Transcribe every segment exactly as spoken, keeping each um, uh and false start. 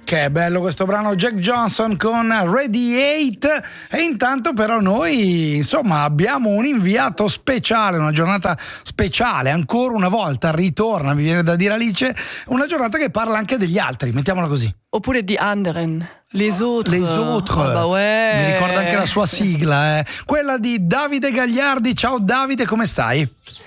Che bello questo brano, Jack Johnson con Radiate. E intanto però noi insomma abbiamo un inviato speciale, una giornata speciale, ancora una volta ritorna, mi viene da dire Alice, una giornata che parla anche degli altri, mettiamola così. Oppure di anderen, les autres. Les autres. Oh, bah ouais. Mi ricorda anche la sua sigla, eh. Quella di Davide Gagliardi. Ciao Davide, come stai?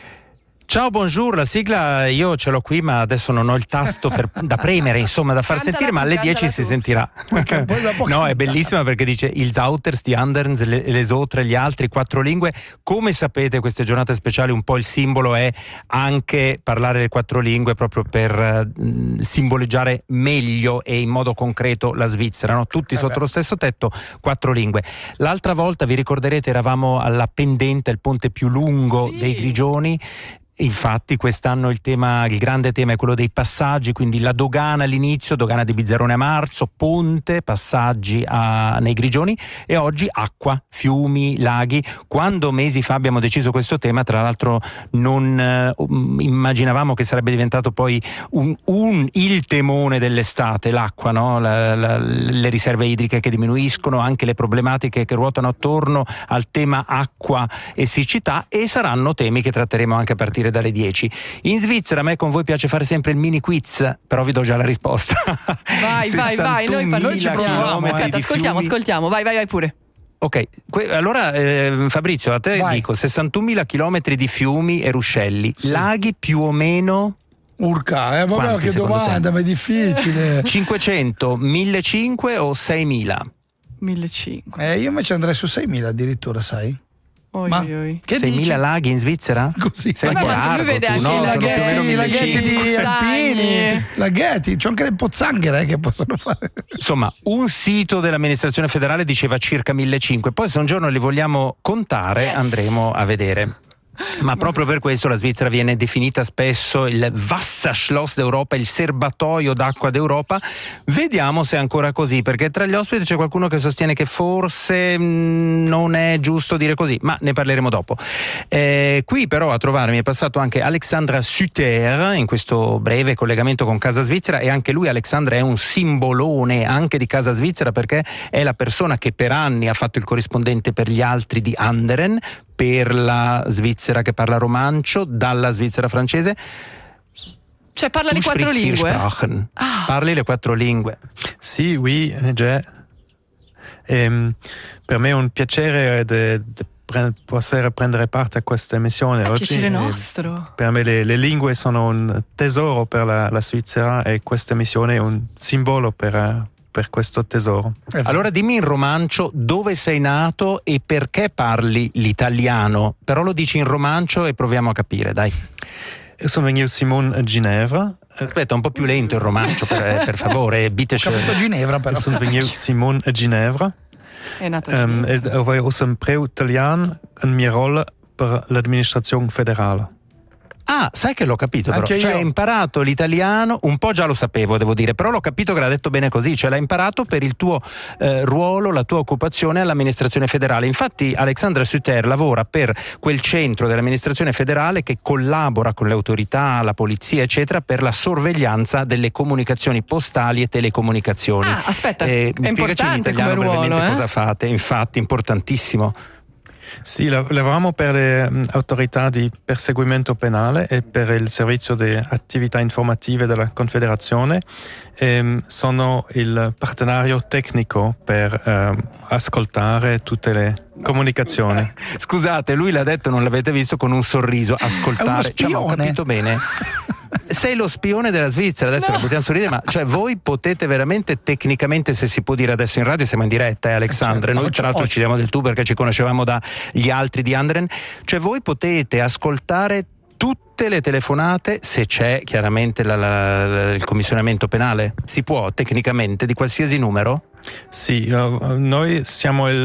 Ciao, buongiorno, la sigla io ce l'ho qui ma adesso non ho il tasto per, da premere, insomma da far Cantala sentire, ma tu, alle dieci si tu. sentirà. No, è bellissima perché dice ils Auters, die Anderns, le, les autres, gli altri, quattro lingue. Come sapete queste giornate speciali un po' il simbolo è anche parlare le quattro lingue proprio per uh, simboleggiare meglio e in modo concreto la Svizzera, no? Tutti eh sotto beh. lo stesso tetto, quattro lingue. L'altra volta vi ricorderete eravamo alla pendente, il ponte più lungo sì. dei Grigioni. Infatti quest'anno il tema, il grande tema è quello dei passaggi, quindi la dogana all'inizio, dogana di Bizzarrone a marzo, ponte, passaggi a, nei Grigioni, e oggi acqua, fiumi, laghi. Quando mesi fa abbiamo deciso questo tema, tra l'altro non eh, immaginavamo che sarebbe diventato poi un, un, il temone dell'estate, l'acqua, no? la, la, le riserve idriche che diminuiscono, anche le problematiche che ruotano attorno al tema acqua e siccità, e saranno temi che tratteremo anche a partire dalle dieci. In Svizzera a me con voi piace fare sempre il mini quiz, però vi do già la risposta. Vai, vai, vai, noi, noi ci proviamo. Aspetta, ascoltiamo, fiumi. ascoltiamo, vai, vai, vai pure. Ok, que- allora eh, Fabrizio, a te vai. dico sessantunomila chilometri di fiumi e ruscelli, sì. Laghi più o meno... Urca, eh, vabbè, che domanda, ma è difficile. cinquecento, millecinquecento o seimila? millecinquecento. Eh, io invece andrei su seimila addirittura, sai? Oi, Ma oi, oi. che seimila dici? laghi in Svizzera? Così. Sei Vabbè, un po' ma lui largo vede tu, anche no? i Sono più o meno laghetti, i laghetti di millecinquecento. alpini, laghetti, c'ho anche le pozzanghere eh, che possono fare. Insomma, un sito dell'amministrazione federale diceva circa millecinquecento, poi se un giorno li vogliamo contare Yes. andremo a vedere. Ma proprio per questo la Svizzera viene definita spesso il Wasserschloss d'Europa, il serbatoio d'acqua d'Europa. Vediamo se è ancora così, perché tra gli ospiti c'è qualcuno che sostiene che forse mh, non è giusto dire così, ma ne parleremo dopo. Eh, qui però a trovarmi è passato anche Alexandra Suter in questo breve collegamento con Casa Svizzera, e anche lui, Alexandra, è un simbolone anche di Casa Svizzera, perché è la persona che per anni ha fatto il corrispondente per gli altri di Anderen, per la Svizzera che parla romancio, dalla Svizzera francese. Cioè parla le quattro lingue? Ah. Parli le quattro lingue? Sì, oui, già. E, per me è un piacere di pre- poter prendere parte a questa missione è oggi. Piacere nostro. Per me le, le lingue sono un tesoro per la, la Svizzera, e questa missione è un simbolo per... per questo tesoro. Allora dimmi in romancio dove sei nato e perché parli l'italiano, però lo dici in romancio e proviamo a capire, dai. Io sono venuto Simon a Ginevra. Aspetta, un po' più lento il romancio, per, per favore. Bitte Ho capito Ginevra, però. Io sono venuto Simon a Ginevra. È nato a Um, Ginevra. ho impreso italiano in mia ruolo per l'amministrazione federale. Ah, sai che l'ho capito però, Anche cioè io. hai imparato l'italiano, un po' già lo sapevo devo dire, però l'ho capito che l'ha detto bene così, cioè l'hai imparato per il tuo eh, ruolo, la tua occupazione all'amministrazione federale. Infatti Alexandra Suter lavora per quel centro dell'amministrazione federale che collabora con le autorità, la polizia eccetera, per la sorveglianza delle comunicazioni postali e telecomunicazioni. Ah, aspetta, eh, è importante come ruolo, brevemente eh? cosa fate, infatti importantissimo. Sì, lavoriamo per le um, autorità di perseguimento penale e per il servizio di attività informative della Confederazione. E, um, sono il partenario tecnico per um, ascoltare tutte le comunicazioni. Scusate, scusate, lui l'ha detto, non l'avete visto, con un sorriso, ascoltare. È uno Cioè, ma ho spione. capito bene. Sei lo spione della Svizzera, adesso No. lo possiamo sorridere, ma cioè voi potete veramente tecnicamente, se si può dire adesso in radio, siamo in diretta, eh, Alexandra, Certo, noi tra l'altro oggi. ci diamo del tu perché ci conoscevamo dagli altri di Anderen, cioè voi potete ascoltare tutte le telefonate, se c'è chiaramente la, la, la, il commissionamento penale, si può tecnicamente di qualsiasi numero? Sì, uh, noi siamo il, il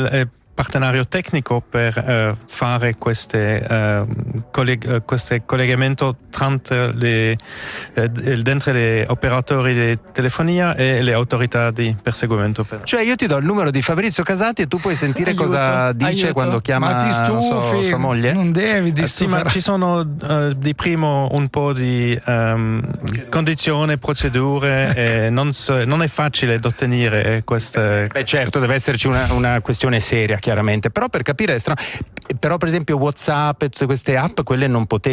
partenario tecnico per uh, fare queste, uh, colleg- uh, questo collegamento tra le, uh, dentro gli operatori di telefonia e le autorità di perseguimento penale. Cioè io ti do il numero di Fabrizio Casati e tu puoi sentire Aiuto, cosa dice aiuto. quando chiama Ma ti non so, stufi, sua moglie? non devi Eh, sì, ma distuffare. ci sono uh, di primo un po' di um, condizioni, procedure e non, so, non è facile da ottenere queste. Beh certo, deve esserci una, una questione seria chiaramente, però per capire, è strano. Però per esempio WhatsApp e tutte queste app, quelle non potevano